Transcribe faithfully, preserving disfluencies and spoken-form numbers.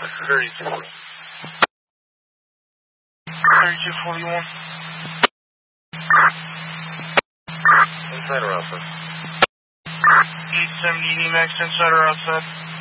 thirty-two. thirty-two forty-one. Inside or outside? eight seventy E max, inside or outside?